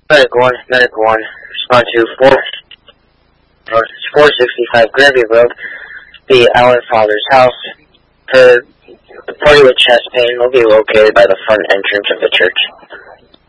Medical 1, respond to 465 Gravy Road, the Allen Father's house. The party with chest pain will be located by the front entrance of the church.